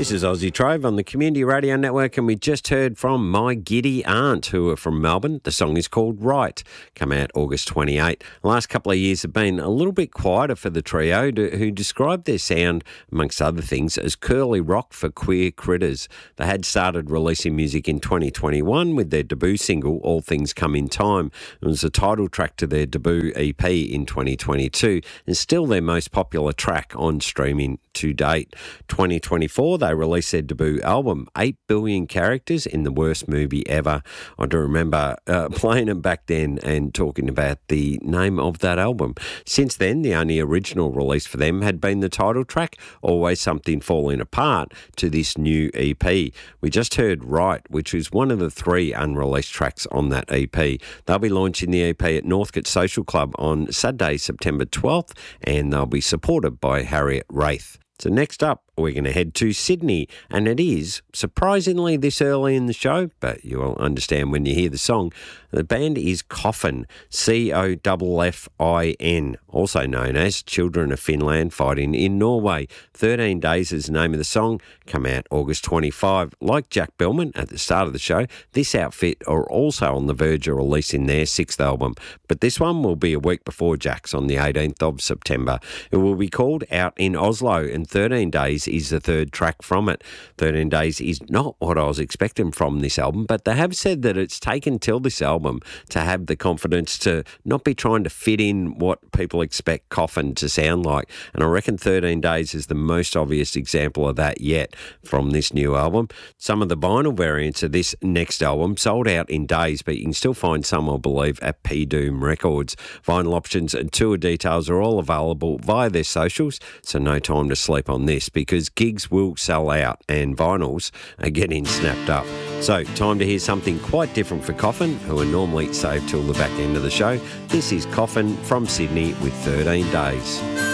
This is Aussie Trove on the Community Radio Network, and we just heard from My Giddy Aunt, who are from Melbourne. The song is called Right, come out August 28. The last couple of years have been a little bit quieter for the trio, who described their sound, amongst other things, as curly rock for queer critters. They had started releasing music in 2021 with their debut single, All Things Come in Time. It was the title track to their debut EP in 2022, and still their most popular track on streaming to date. 2024, they released their debut album, 8 Billion Characters in the Worst Movie Ever. I do remember playing it back then and talking about the name of that album. Since then, the only original release for them had been the title track, Always Something Falling Apart, to this new EP. We just heard Right, which is one of the 3 unreleased tracks on that EP. They'll be launching the EP at Northcote Social Club on Saturday, September 12th, and they'll be supported by Harriet Wraith. So next up, we're going to head to Sydney, and it is, surprisingly this early in the show, but you'll understand when you hear the song, the band is Coffin, Coffin, also known as Children of Finland Fighting in Norway. 13 Days is the name of the song, come out August 25. Like Jack Bellman at the start of the show, this outfit are also on the verge of releasing their 6th album, but this one will be a week before Jack's on the 18th of September. It will be called Out in Oslo, and 13 Days is the 3rd track from it. 13 Days is not what I was expecting from this album, but they have said that it's taken till this album to have the confidence to not be trying to fit in what people expect Coffin to sound like. And I reckon 13 Days is the most obvious example of that yet from this new album. Some of the vinyl variants of this next album sold out in days, but you can still find some, I believe, at P Doom Records. Vinyl options and tour details are all available via their socials, so no time to sleep on this, because gigs will sell out and vinyls are getting snapped up. So, time to hear something quite different for Coffin, who are normally saved till the back end of the show. This is Coffin from Sydney with 13 Days.